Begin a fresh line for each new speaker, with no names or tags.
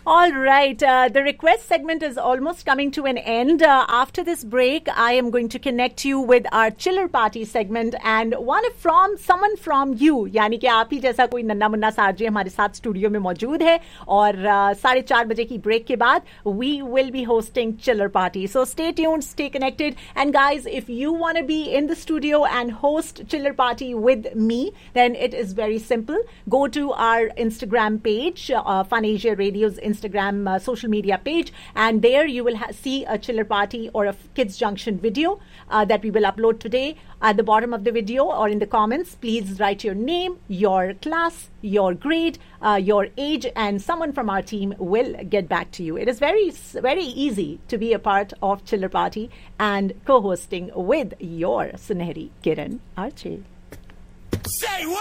All right. The request segment is almost coming to an end. After this break, I am going to connect you with our chiller party segment and someone from you. यानी कि आप ही जैसा कोई नन्ना मुन्ना सारजी हमारे साथ studio में मौजूद है और 4:30 की ब्रेक के बाद we will be hosting chiller party. So stay tuned, stay connected, and guys, if you want to be in the studio and host chiller party with me, then it is very simple. Go to our Instagram page, Fun Asia Radio's Instagram social media page, and there you will see a chiller party or a Kids Junction video that we will upload today. At the bottom of the video or in the comments, please write your name, your class, your grade, your age, and someone from our team will get back to you. It is very, very easy to be a part of Chiller Party and co-hosting with your Sunehri Kiran Arche.